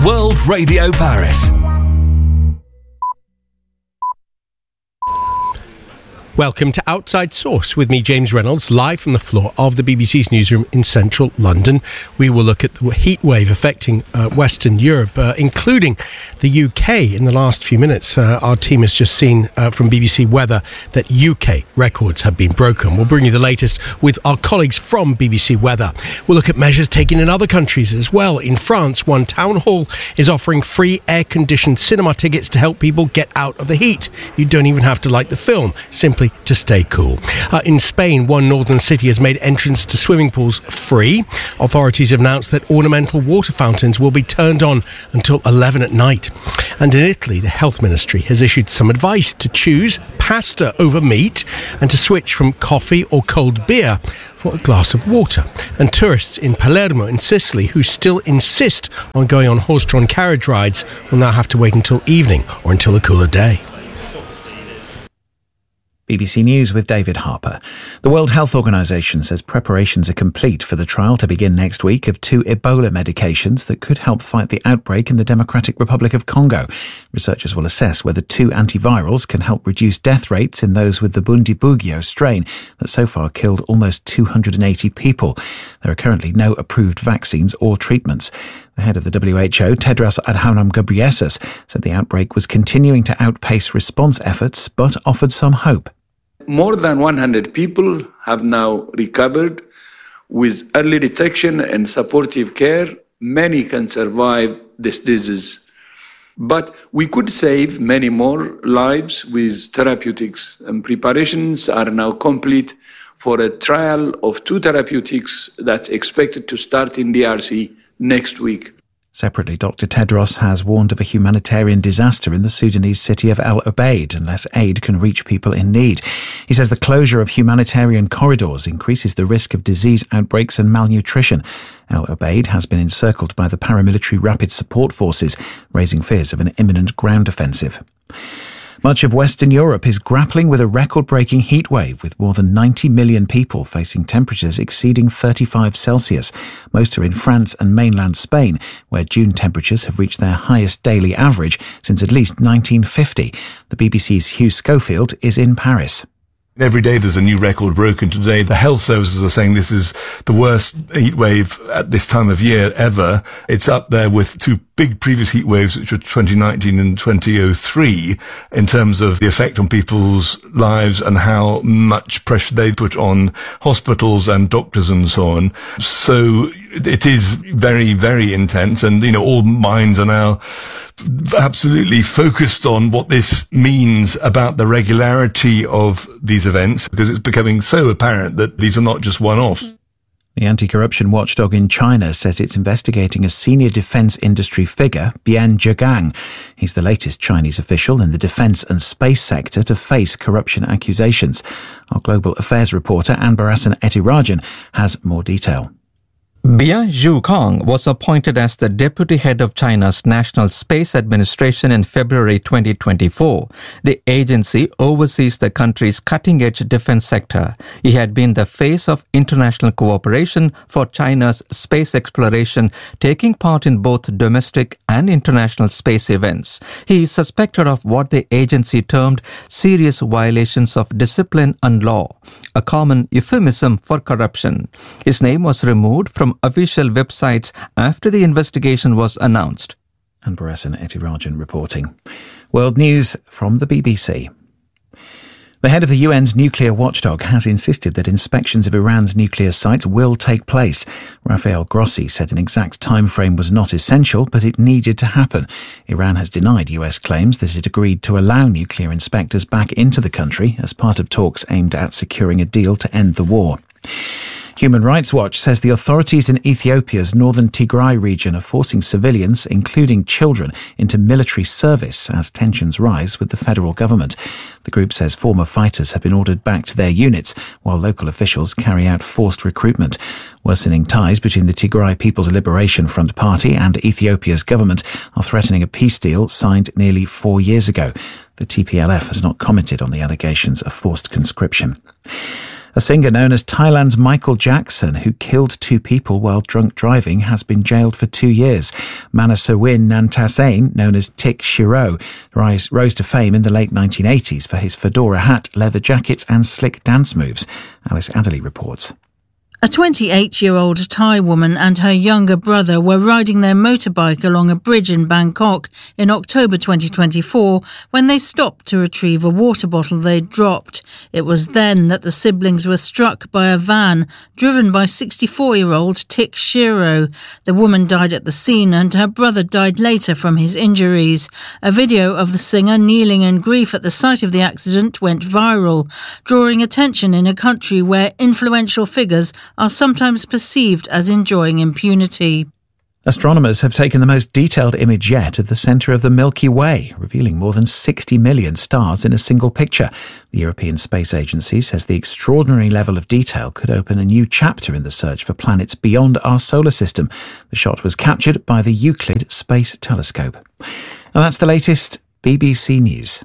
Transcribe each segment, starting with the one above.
World Radio Paris. Welcome to Outside Source with me, James Reynolds, live from the floor of the BBC's newsroom in central London. We will look at the heat wave affecting Western Europe, including the UK. In the last few minutes, our team has just seen from BBC Weather that UK records have been broken. We'll bring you the latest with our colleagues from BBC Weather. We'll look at measures taken in other countries as well. In France, one town hall is offering free air-conditioned cinema tickets to help people get out of the heat. You don't even have to like the film, simply to stay cool. In Spain, one northern city has made entrance to swimming pools free. Authorities have announced that ornamental water fountains will be turned on until 11 at night. And in Italy, the health ministry has issued some advice to choose pasta over meat and to switch from coffee or cold beer for a glass of water. And tourists in Palermo in Sicily who still insist on going on horse-drawn carriage rides will now have to wait until evening or until a cooler day. BBC News with David Harper. The World Health Organization says preparations are complete for the trial to begin next week of 2 Ebola medications that could help fight the outbreak in the Democratic Republic of Congo. Researchers will assess whether 2 antivirals can help reduce death rates in those with the Bundibugyo strain that so far killed almost 280 people. There are currently no approved vaccines or treatments. The head of the WHO, Tedros Adhanom Ghebreyesus, said the outbreak was continuing to outpace response efforts, but offered some hope. More than 100 people have now recovered. With early detection and supportive care, many can survive this disease. But we could save many more lives with therapeutics, and preparations are now complete for a trial of 2 therapeutics that's expected to start in DRC next week. Separately, Dr. Tedros has warned of a humanitarian disaster in the Sudanese city of El Obeid unless aid can reach people in need. He says the closure of humanitarian corridors increases the risk of disease outbreaks and malnutrition. El Obeid has been encircled by the paramilitary rapid support forces, raising fears of an imminent ground offensive. Much of Western Europe is grappling with a record-breaking heatwave, with more than 90 million people facing temperatures exceeding 35 Celsius. Most are in France and mainland Spain, where June temperatures have reached their highest daily average since at least 1950. The BBC's Hugh Schofield is in Paris. Every day there's a new record broken. Today, the health services are saying this is the worst heat wave at this time of year ever. It's up there with 2 big previous heat waves, which were 2019 and 2003, in terms of the effect on people's lives and how much pressure they put on hospitals and doctors and so on. So it is very, very intense, and, you know, all minds are now absolutely focused on what this means about the regularity of these events, because it's becoming so apparent that these are not just one-offs. The anti-corruption watchdog in China says it's investigating a senior defence industry figure, Bian Zhegang. He's the latest Chinese official in the defence and space sector to face corruption accusations. Our global affairs reporter, Anbarasan Etirajan, has more detail. Bian Zhegang was appointed as the deputy head of China's National Space Administration in February 2024. The agency oversees the country's cutting-edge defense sector. He had been the face of international cooperation for China's space exploration, taking part in both domestic and international space events. He is suspected of what the agency termed serious violations of discipline and law, a common euphemism for corruption. His name was removed from official websites after the investigation was announced. And Barasan Etirajan reporting. World News from the BBC. The head of the UN's nuclear watchdog has insisted that inspections of Iran's nuclear sites will take place. Rafael Grossi said an exact time frame was not essential, but it needed to happen. Iran has denied US claims that it agreed to allow nuclear inspectors back into the country as part of talks aimed at securing a deal to end the war. Human Rights Watch says the authorities in Ethiopia's northern Tigray region are forcing civilians, including children, into military service as tensions rise with the federal government. The group says former fighters have been ordered back to their units, while local officials carry out forced recruitment. Worsening ties between the Tigray People's Liberation Front Party and Ethiopia's government are threatening a peace deal signed nearly 4 years ago. The TPLF has not commented on the allegations of forced conscription. A singer known as Thailand's Michael Jackson, who killed 2 people while drunk driving, has been jailed for 2 years. Manasawin Nantasain, known as Tik Shiro, rose to fame in the late 1980s for his fedora hat, leather jackets and slick dance moves. Alice Adderley reports. A 28-year-old Thai woman and her younger brother were riding their motorbike along a bridge in Bangkok in October 2024 when they stopped to retrieve a water bottle they'd dropped. It was then that the siblings were struck by a van driven by 64-year-old Tik Shiro. The woman died at the scene and her brother died later from his injuries. A video of the singer kneeling in grief at the site of the accident went viral, drawing attention in a country where influential figures are sometimes perceived as enjoying impunity. Astronomers have taken the most detailed image yet of the centre of the Milky Way, revealing more than 60 million stars in a single picture. The European Space Agency says the extraordinary level of detail could open a new chapter in the search for planets beyond our solar system. The shot was captured by the Euclid Space Telescope. And that's the latest BBC News.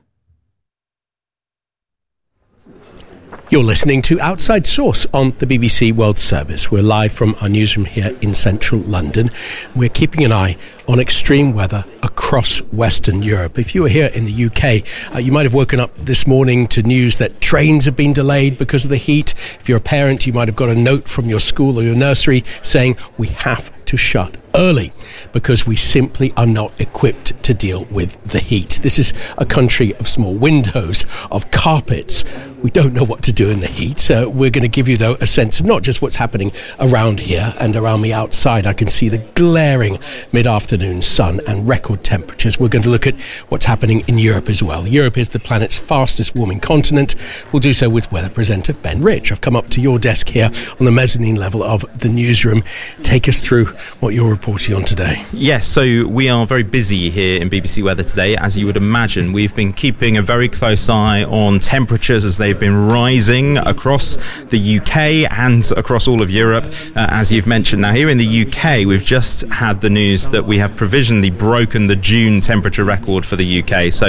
You're listening to Outside Source on the BBC World Service. We're live from our newsroom here in central London. We're keeping an eye on extreme weather across Western Europe. If you were here in the UK, you might have woken up this morning to news that trains have been delayed because of the heat. If you're a parent, you might have got a note from your school or your nursery saying we have to shut early because we simply are not equipped to deal with the heat. This is a country of small windows, of carpets. We don't know what to do in the heat. We're going to give you, though, a sense of not just what's happening around here and around me outside. I can see the glaring mid-afternoon sun and record temperatures. We're going to look at what's happening in Europe as well. Europe is the planet's fastest warming continent. We'll do so with weather presenter Ben Rich. I've come up to your desk here on the mezzanine level of the newsroom. Take us through what you're reporting on today. Yes, so we are very busy here in BBC Weather today. As you would imagine, we've been keeping a very close eye on temperatures as they've been rising across the UK and across all of Europe, as you've mentioned. Now, here in the UK, we've just had the news that we have provisionally broken the June temperature record for the UK. So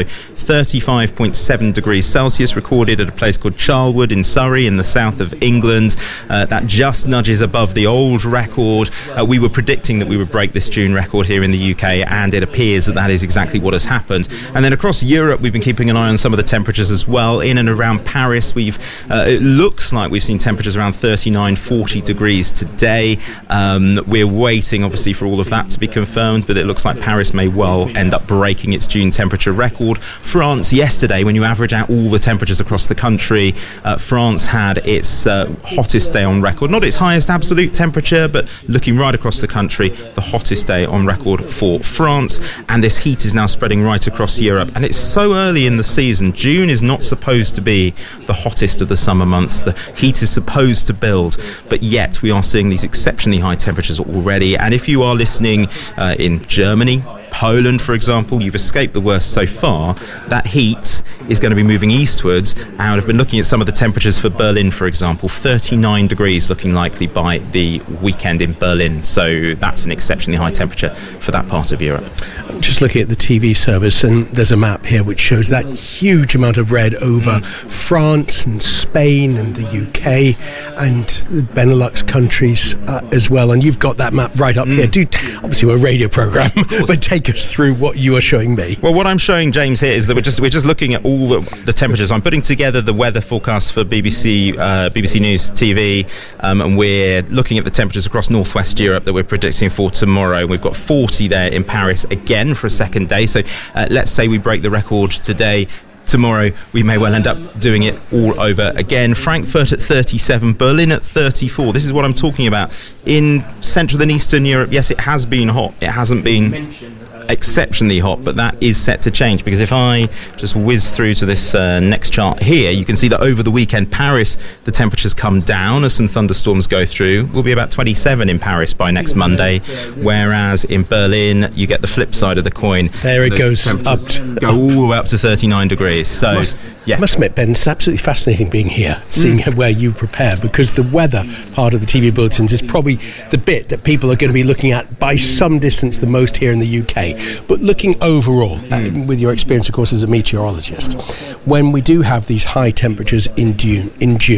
35.7 degrees Celsius recorded at a place called Charlwood in Surrey in the south of England. That just nudges above the old record. We were predicting that we would break this June record here in the UK, and it appears that that is exactly what has happened. And then across Europe, we've been keeping an eye on some of the temperatures as well. In and around Paris, it looks like we've seen temperatures around 39, 40 degrees today. We're waiting, obviously, for all of that to be confirmed, but it looks like Paris may well end up breaking its June temperature record. France, yesterday, when you average out all the temperatures across the country, France had its hottest day on record. Not its highest absolute temperature, but looking right across the country, the hottest day on record for France. And this heat is now spreading right across Europe. And it's so early in the season. June is not supposed to be the hottest of the summer months. The heat is supposed to build, but yet we are seeing these exceptionally high temperatures already. And if you are listening in Germany, Poland, for example, you've escaped the worst so far. That heat is going to be moving eastwards, and I've been looking at some of the temperatures for Berlin, for example. 39 degrees looking likely by the weekend in Berlin, so that's an exceptionally high temperature for that part of Europe. I'm just looking at the TV service, and there's a map here which shows that huge amount of red over France and Spain and the UK and the Benelux countries as well, and you've got that map right up here. Obviously we're a radio programme, but take us through what you are showing me. Well, what I'm showing James here is that we're just looking at all the temperatures. I'm putting together the weather forecast for BBC News TV, and we're looking at the temperatures across northwest Europe that we're predicting for tomorrow. We've got 40 there in Paris again for a second day. So let's say we break the record today. Tomorrow we may well end up doing it all over again. Frankfurt at 37, Berlin at 34. This is what I'm talking about. In Central and Eastern Europe, yes, it has been hot. It hasn't been exceptionally hot, but that is set to change, because if I just whiz through to this next chart here, you can see that over the weekend, Paris, the temperatures come down as some thunderstorms go through. We'll be about 27 in Paris by next Monday, whereas in Berlin, you get the flip side of the coin. There it goes up go all the way up to 39 degrees. So I must admit, Ben, it's absolutely fascinating being here, seeing where you prepare, because the weather part of the TV bulletins is probably the bit that people are going to be looking at by some distance the most here in the UK. But looking overall, with your experience, of course, as a meteorologist, when we do have these high temperatures in June,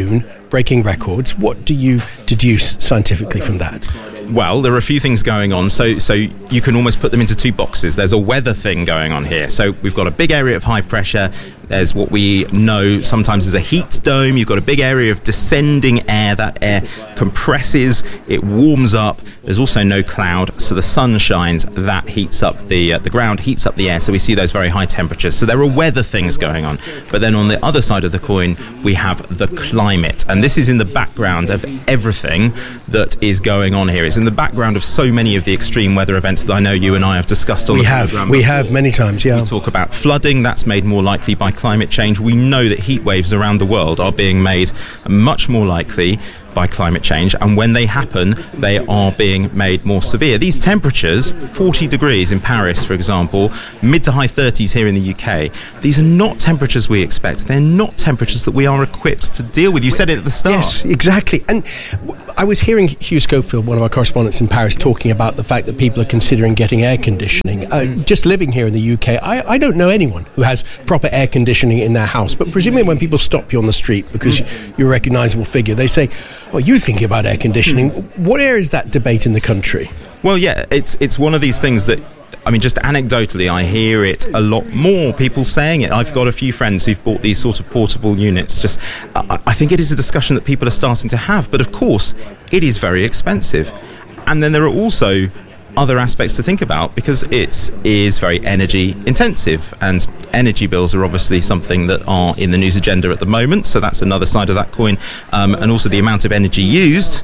breaking records. What do you deduce scientifically from that? Well, there are a few things going on, so you can almost put them into two boxes. There's a weather thing going on here. So we've got a big area of high pressure. There's what we know sometimes as a heat dome. You've got a big area of descending air. That air compresses, it warms up. There's also no cloud, so the sun shines. That heats up the ground, heats up the air, so we see those very high temperatures. So there are weather things going on. But then on the other side of the coin, we have the climate. And this is in the background of everything that is going on here. It's in the background of so many of the extreme weather events that I know you and I have discussed on the program. We have many times, yeah. We talk about flooding, that's made more likely by climate change. We know that heat waves around the world are being made much more likely by climate change, and when they happen, they are being made more severe. These temperatures, 40 degrees in Paris, for example, mid to high 30s here in the UK, these are not temperatures we expect. They're not temperatures that we are equipped to deal with. You said it at the start. Yes, exactly. And I was hearing Hugh Schofield, one of our correspondents in Paris, talking about the fact that people are considering getting air conditioning. Just living here in the UK, I don't know anyone who has proper air conditioning in their house, but presumably when people stop you on the street because you're a recognisable figure, they say, "Well, you thinking about air conditioning?" What area is that debate in the country? Well, yeah, it's one of these things that, I mean, just anecdotally, I hear it a lot more, people saying it. I've got a few friends who've bought these sort of portable units. Just, I think it is a discussion that people are starting to have, but of course, it is very expensive. And then there are also other aspects to think about, because it is very energy intensive, and energy bills are obviously something that are in the news agenda at the moment, so that's another side of that coin. And also the amount of energy used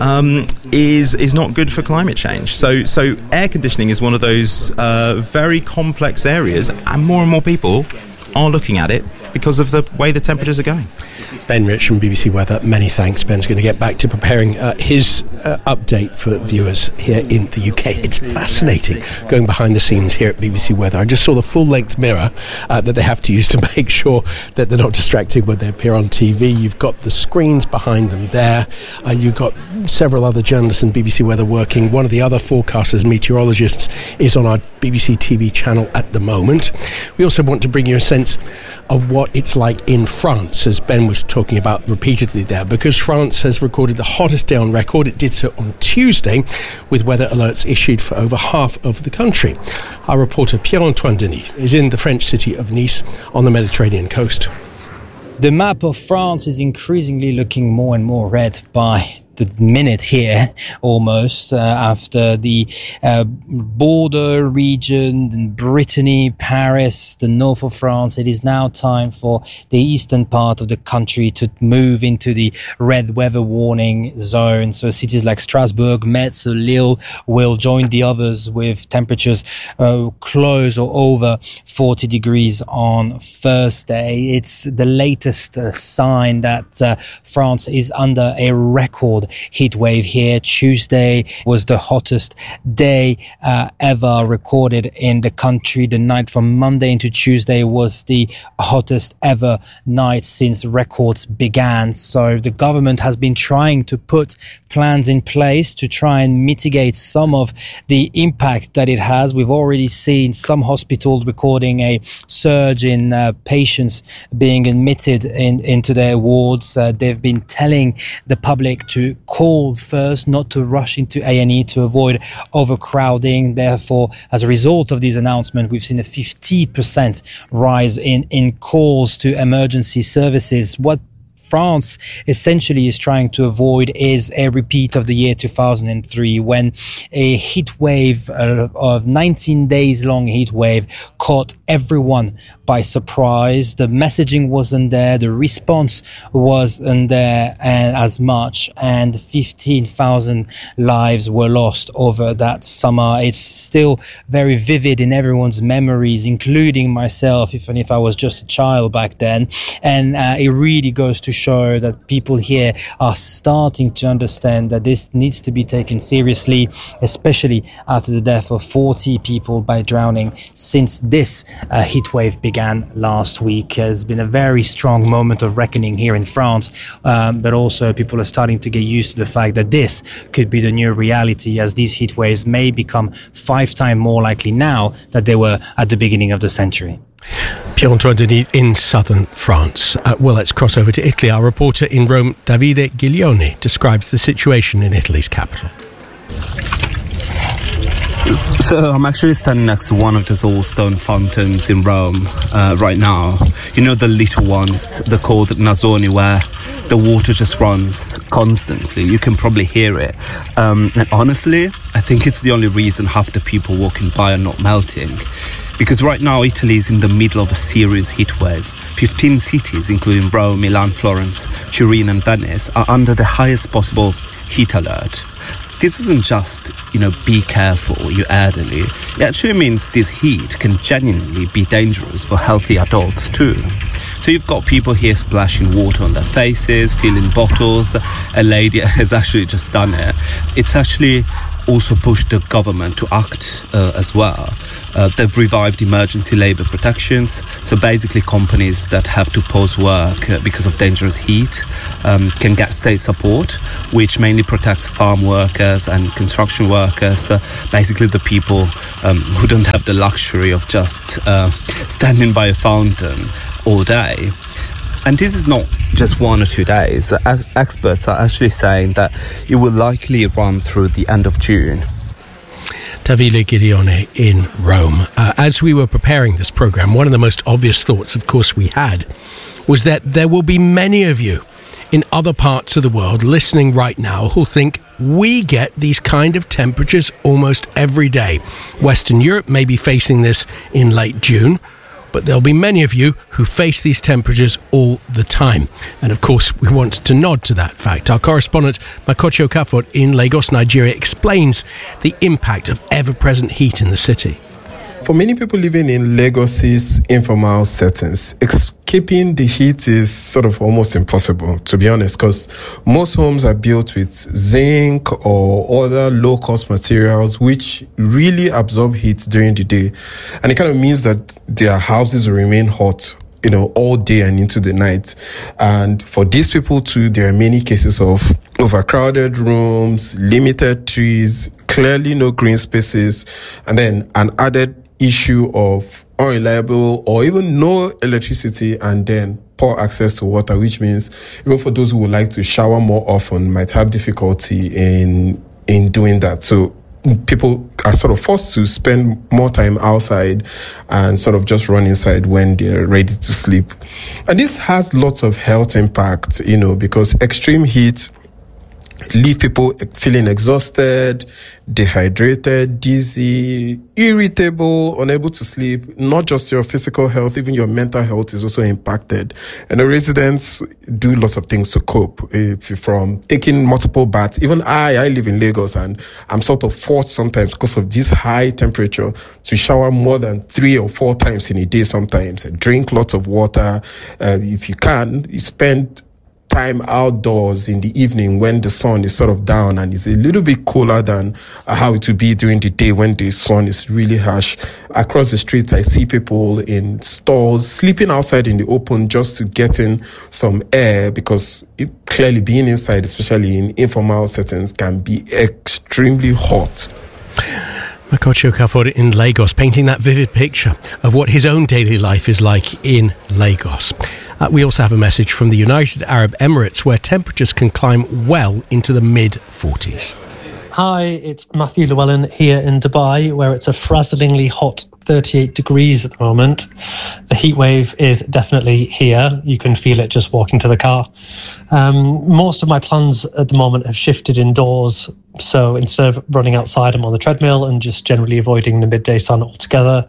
is not good for climate change. So air conditioning is one of those very complex areas, and more people are looking at it because of the way the temperatures are going. Ben Rich from BBC Weather, many thanks. Ben's going to get back to preparing his update for viewers here in the UK. It's fascinating going behind the scenes here at BBC Weather. I just saw the full-length mirror that they have to use to make sure that they're not distracted when they appear on TV. You've got the screens behind them there. You've got several other journalists in BBC Weather working. One of the other forecasters, meteorologists, is on our BBC TV channel at the moment. We also want to bring you a sense of what it's like in France, as Ben was talking about repeatedly there, because France has recorded the hottest day on record. It did so on Tuesday, with weather alerts issued for over half of the country. Our reporter Pierre-Antoine Denis is in the French city of Nice on the Mediterranean coast. The map of France is increasingly looking more and more red by the minute here, almost, after the border region, and Brittany, Paris, the north of France. It is now time for the eastern part of the country to move into the red weather warning zone. So cities like Strasbourg, Metz, Lille will join the others with temperatures close or over 40 degrees on Thursday. It's the latest sign that France is under a record heat wave here. Tuesday was the hottest day ever recorded in the country. The night from Monday into Tuesday was the hottest ever night since records began. So the government has been trying to put plans in place to try and mitigate some of the impact that it has. We've already seen some hospitals recording a surge in patients being admitted into their wards. They've been telling the public to call first, not to rush into A&E to avoid overcrowding. Therefore, as a result of these announcements, we've seen a 50% rise in calls to emergency services. What France essentially is trying to avoid is a repeat of the year 2003, when a heat wave of 19 days long heat wave caught everyone by surprise. The messaging wasn't there, the response wasn't there as much, and 15,000 lives were lost over that summer. It's still very vivid in everyone's memories, including myself, even if I was just a child back then. And it really goes to show that people here are starting to understand that this needs to be taken seriously, especially after the death of 40 people by drowning since this heat wave began last week. It's been a very strong moment of reckoning here in France, but also people are starting to get used to the fact that this could be the new reality, as these heat waves may become 5 times more likely now than they were at the beginning of the century. Pietro Denis in southern France. Well, let's cross over to Italy. Our reporter in Rome, Davide Giglione, describes the situation in Italy's capital. So I'm actually standing next to one of those old stone fountains in Rome right now. You know, the little ones, they're called Nazzoni, where the water just runs constantly. You can probably hear it. And honestly, I think it's the only reason half the people walking by are not melting. Because right now Italy is in the middle of a serious heat wave. 15 cities, including Rome, Milan, Florence, Turin and Venice, are under the highest possible heat alert. This isn't just, be careful, you elderly. It actually means this heat can genuinely be dangerous for healthy adults too. So you've got people here splashing water on their faces, filling bottles. A lady has actually just done it. It's actually also pushed the government to act as well. They've revived emergency labour protections. So basically companies that have to pause work because of dangerous heat can get state support, which mainly protects farm workers and construction workers, basically the people who don't have the luxury of just standing by a fountain all day. And this is not just 1 or 2 days. Experts are actually saying that it will likely run through the end of June. Davide Giglione in Rome. As we were preparing this programme, one of the most obvious thoughts, of course, we had was that there will be many of you in other parts of the world listening right now who'll think we get these kind of temperatures almost every day. Western Europe may be facing this in late June, but there'll be many of you who face these temperatures all the time. And of course, we want to nod to that fact. Our correspondent, Makochi Okafor in Lagos, Nigeria, explains the impact of ever-present heat in the city. For many people living in Lagos's informal settings, escaping the heat is sort of almost impossible, to be honest, because most homes are built with zinc or other low-cost materials which really absorb heat during the day. And it kind of means that their houses will remain hot, all day and into the night. And for these people too, there are many cases of overcrowded rooms, limited trees, clearly no green spaces, and then an added issue of unreliable or even no electricity and then poor access to water, which means even for those who would like to shower more often might have difficulty in doing that. So people are sort of forced to spend more time outside and sort of just run inside when they're ready to sleep. And this has lots of health impact, because extreme heat leave people feeling exhausted, dehydrated, dizzy, irritable, unable to sleep. Not just your physical health, even your mental health is also impacted. And the residents do lots of things to cope, from taking multiple baths. Even I live in Lagos and I'm sort of forced sometimes because of this high temperature to shower more than 3 or 4 times in a day sometimes. Drink lots of water. If you can, you spend time outdoors in the evening when the sun is sort of down and it's a little bit cooler than how it would be during the day when the sun is really harsh. Across the streets, I see people in stalls sleeping outside in the open just to get in some air, because clearly being inside, especially in informal settings, can be extremely hot. Makochi Okafor in Lagos, painting that vivid picture of what his own daily life is like in Lagos. We also have a message from the United Arab Emirates, where temperatures can climb well into the mid-40s. Hi, it's Matthew Llewellyn here in Dubai, where it's a frazzlingly hot 38 degrees at the moment. The heat wave is definitely here. You can feel it just walking to the car. Most of my plans at the moment have shifted indoors. So instead of running outside, I'm on the treadmill and just generally avoiding the midday sun altogether.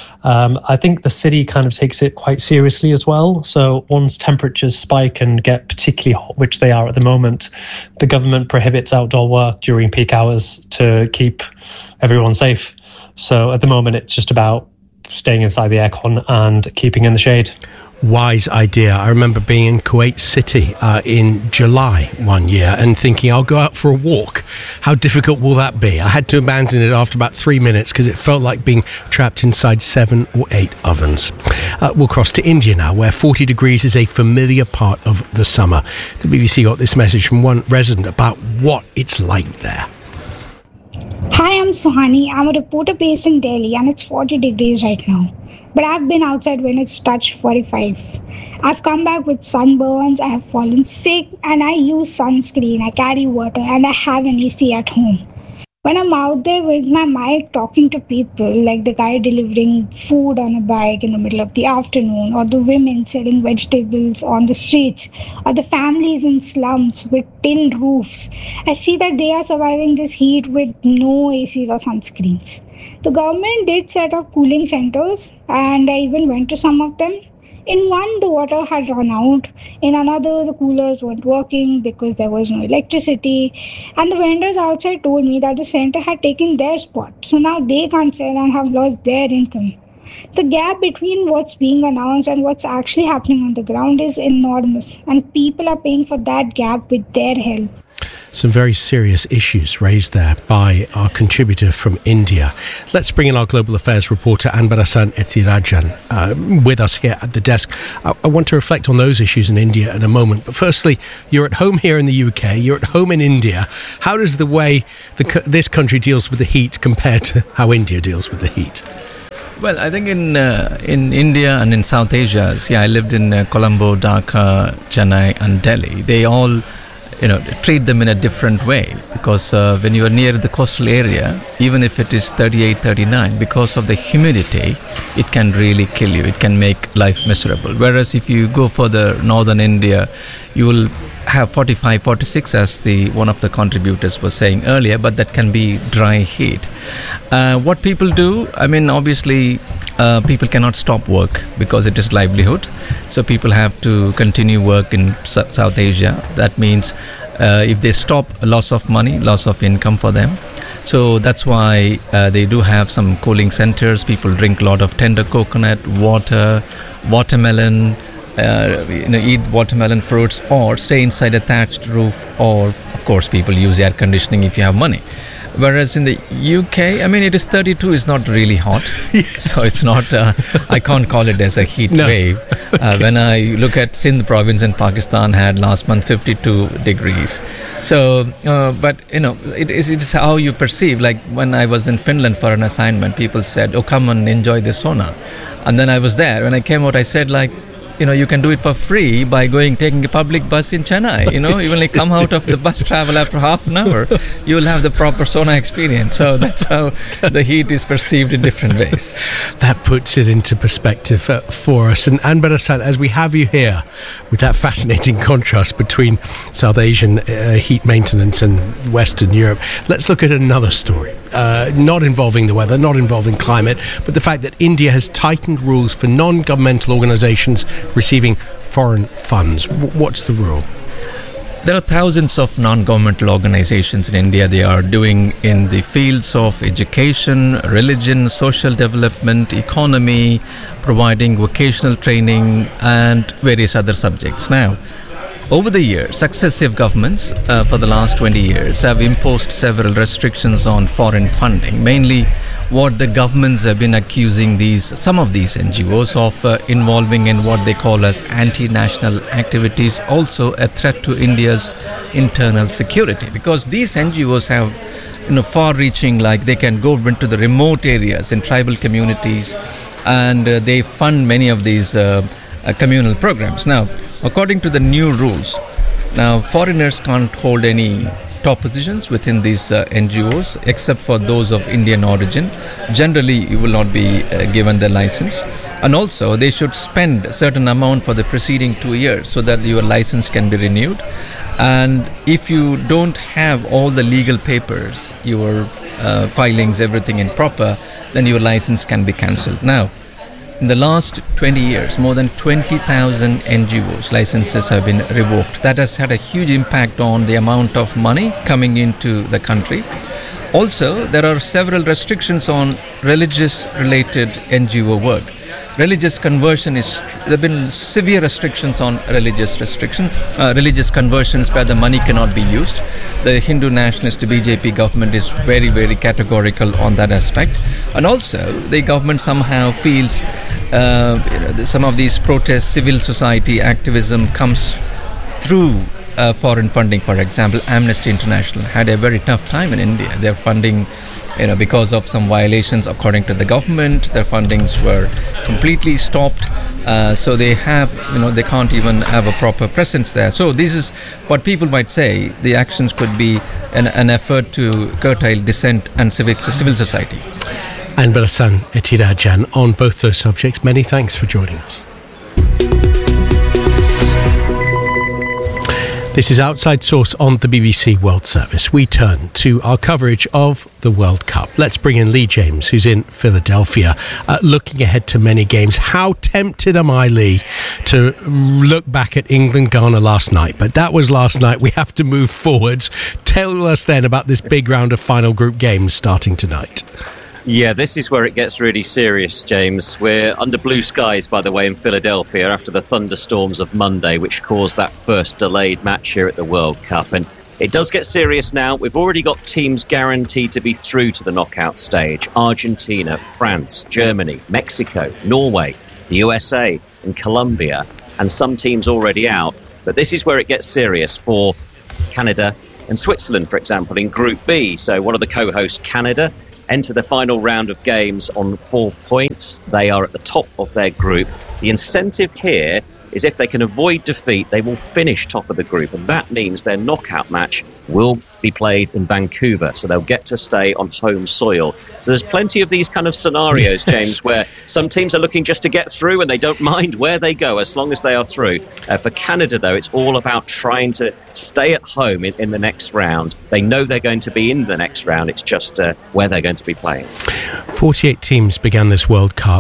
I think the city kind of takes it quite seriously as well. So once temperatures spike and get particularly hot, which they are at the moment, the government prohibits outdoor work during peak hours to keep everyone safe. So at the moment, it's just about staying inside the aircon and keeping in the shade. Wise idea. I remember being in Kuwait City in July one year and thinking, I'll go out for a walk. How difficult will that be? I had to abandon it after about 3 minutes because it felt like being trapped inside 7 or 8 ovens. We'll cross to India now, where 40 degrees is a familiar part of the summer. The BBC got this message from one resident about what it's like there. Hi, I'm Suhani. I'm a reporter based in Delhi and it's 40 degrees right now. But I've been outside when it's touched 45. I've come back with sunburns, I have fallen sick, and I use sunscreen, I carry water, and I have an AC at home. When I'm out there with my mic talking to people, like the guy delivering food on a bike in the middle of the afternoon, or the women selling vegetables on the streets, or the families in slums with tin roofs, I see that they are surviving this heat with no ACs or sunscreens. The government did set up cooling centers, and I even went to some of them. In one, the water had run out. In another, the coolers weren't working because there was no electricity. And the vendors outside told me that the center had taken their spot. So now they can't sell and have lost their income. The gap between what's being announced and what's actually happening on the ground is enormous. And people are paying for that gap with their help. Some very serious issues raised there by our contributor from India. Let's bring in our global affairs reporter Anbarasan Ethirajan with us here at the desk. I want to reflect on those issues in India in a moment. But firstly, you're at home here in the UK, you're at home in India. How does the way this country deals with the heat compare to how India deals with the heat? Well, I think in India and in South Asia, I lived in Colombo, Dhaka, Chennai and Delhi. They all treat them in a different way, because when you are near the coastal area, even if it is 38, 39, because of the humidity, it can really kill you. It can make life miserable. Whereas if you go further northern India, you will have 45, 46 as one of the contributors was saying earlier, but that can be dry heat. What people do, obviously people cannot stop work because it is livelihood. So people have to continue work in South Asia. That means if they stop, loss of money, loss of income for them. So that's why they do have some cooling centers. People drink a lot of tender coconut, water, watermelon, eat watermelon fruits, or stay inside a thatched roof, or of course people use air conditioning if you have money. Whereas in the UK, it is 32 is not really hot. Yes. So it's not, I can't call it as a heat wave. Okay. When I look at Sindh province in Pakistan had last month 52 degrees. So, but it is how you perceive. Like when I was in Finland for an assignment, people said, oh, come and enjoy the sauna. And then I was there. When I came out, I said you can do it for free by taking a public bus in Chennai. You only come out of the bus travel after half an hour, you will have the proper sauna experience. So that's how the heat is perceived in different ways. That puts it into perspective for us. And Anbarasan, as we have you here with that fascinating contrast between South Asian heat maintenance and Western Europe, let's look at another story. Not involving the weather, not involving climate, but the fact that India has tightened rules for non-governmental organisations receiving foreign funds. What's the rule? There are thousands of non-governmental organizations in India. They are doing in the fields of education, religion, social development, economy, providing vocational training and various other subjects. Now, over the years, successive governments for the last 20 years have imposed several restrictions on foreign funding. Mainly what the governments have been accusing some of these NGOs of involving in what they call as anti-national activities, also a threat to India's internal security. Because these NGOs have far-reaching, like they can go into the remote areas in tribal communities, and they fund many of these communal programs. Now, according to the new rules, now foreigners can't hold any top positions within these NGOs except for those of Indian origin. Generally, you will not be given the license. And also, they should spend a certain amount for the preceding 2 years so that your license can be renewed. And if you don't have all the legal papers, your filings, everything in proper, then your license can be cancelled. Now, in the last 20 years, more than 20,000 NGOs licenses have been revoked. That has had a huge impact on the amount of money coming into the country. Also, there are several restrictions on religious-related NGO work. Religious conversion there have been severe restrictions on religious conversions where the money cannot be used. The Hindu nationalist BJP government is very, very categorical on that aspect. And also, the government somehow feels some of these protests, civil society activism comes through foreign funding. For example, Amnesty International had a very tough time in India. They're funding because of some violations according to the government. Their fundings were completely stopped. So they have, they can't even have a proper presence there. So this is what people might say. The actions could be an effort to curtail dissent and civil society. And Balasan Ethirajan on both those subjects. Many thanks for joining us. This is Outside Source on the BBC World Service. We turn to our coverage of the World Cup. Let's bring in Lee James, who's in Philadelphia, looking ahead to many games. How tempted am I, Lee, to look back at England-Ghana last night? But that was last night. We have to move forwards. Tell us then about this big round of final group games starting tonight. Yeah, this is where it gets really serious, James. We're under blue skies, by the way, in Philadelphia after the thunderstorms of Monday, which caused that first delayed match here at the World Cup. And it does get serious now. We've already got teams guaranteed to be through to the knockout stage. Argentina, France, Germany, Mexico, Norway, the USA and Colombia, and some teams already out. But this is where it gets serious for Canada and Switzerland, for example, in Group B. So one of the co-hosts, Canada, enter the final round of games on 4 points. They are at the top of their group. The incentive here is if they can avoid defeat, they will finish top of the group. And that means their knockout match will be played in Vancouver. So they'll get to stay on home soil. So there's plenty of these kind of scenarios, James, where some teams are looking just to get through and they don't mind where they go as long as they are through. For Canada, though, it's all about trying to stay at home in the next round. They know they're going to be in the next round. It's just where they're going to be playing. 48 teams began this World Cup.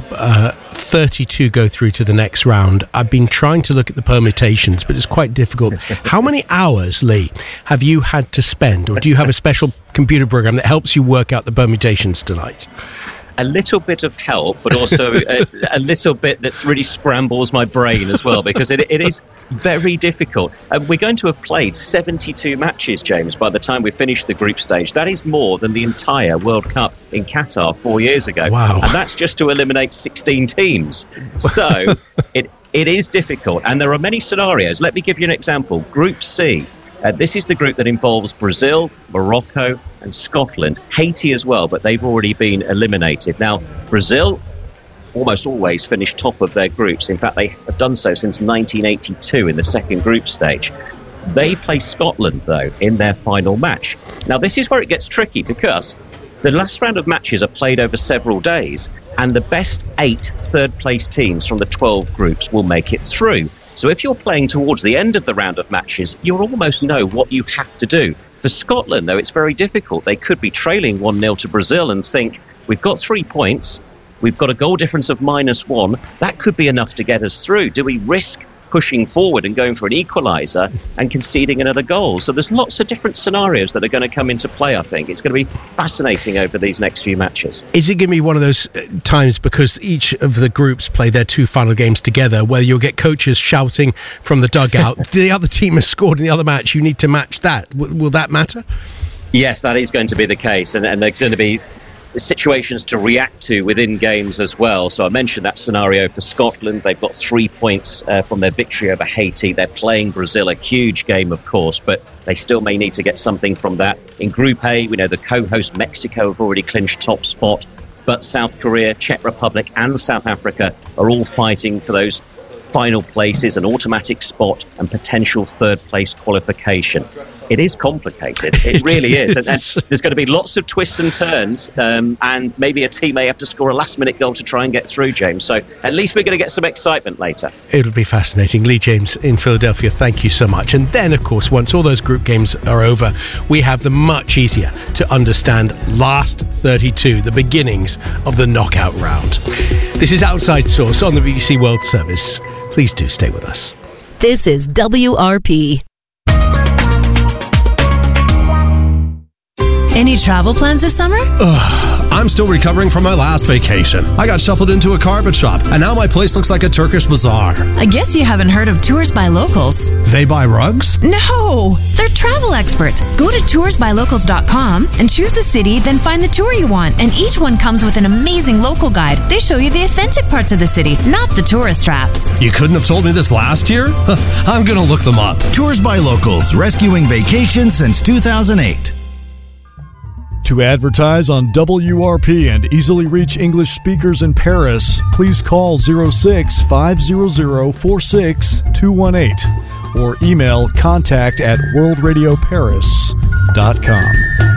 32 go through to the next round. I've been trying to look at the permutations, but it's quite difficult. How many hours, Lee, have you had to spend, or do you have a special computer program that helps you work out the permutations tonight? A little bit of help, but also a little bit that's really scrambles my brain as well, because it is very difficult. We're going to have played 72 matches, James, by the time we finish the group stage. That is more than the entire World Cup in Qatar 4 years ago. Wow. And that's just to eliminate 16 teams. So it is difficult. And there are many scenarios. Let me give you an example. Group C. This is the group that involves Brazil, Morocco and Scotland. Haiti as well, but they've already been eliminated. Now, Brazil almost always finish top of their groups. In fact, they have done so since 1982 in the second group stage. They play Scotland, though, in their final match. Now, this is where it gets tricky because the last round of matches are played over several days, and the best 8 third-place teams from the 12 groups will make it through. So if you're playing towards the end of the round of matches, you'll almost know what you have to do. For Scotland, though, it's very difficult. They could be trailing 1-0 to Brazil and think, we've got 3 points, we've got a goal difference of -1, that could be enough to get us through. Do we risk pushing forward and going for an equaliser and conceding another goal? So there's lots of different scenarios that are going to come into play, I think. It's going to be fascinating over these next few matches. Is it going to be one of those times, because each of the groups play their 2 final games together, where you'll get coaches shouting from the dugout, the other team has scored in the other match, you need to match that? Will that matter? Yes, that is going to be the case, and there's going to be situations to react to within games as well. So I mentioned that scenario for Scotland. They've got 3 points from their victory over Haiti. They're playing Brazil, a huge game, of course, but they still may need to get something from that. In Group A, we know the co-host Mexico have already clinched top spot, but South Korea, Czech Republic and South Africa are all fighting for those final places, an automatic spot and potential third place qualification. It is complicated. It really is. And there's going to be lots of twists and turns, and maybe a team may have to score a last minute goal to try and get through, James. So at least we're going to get some excitement later. It'll be fascinating. Lee James in Philadelphia, thank you so much. And then, of course, once all those group games are over, we have the much easier to understand last 32, the beginnings of the knockout round. This is Outside Source on the BBC World Service. Please do stay with us. This is WRP. Any travel plans this summer? I'm still recovering from my last vacation. I got shuffled into a carpet shop, and now my place looks like a Turkish bazaar. I guess you haven't heard of Tours by Locals. They buy rugs? No! They're travel experts. Go to toursbylocals.com and choose the city, then find the tour you want. And each one comes with an amazing local guide. They show you the authentic parts of the city, not the tourist traps. You couldn't have told me this last year? I'm going to look them up. Tours by Locals, rescuing vacations since 2008. To advertise on WRP and easily reach English speakers in Paris, please call 06 500 46218 or email contact@worldradioparis.com.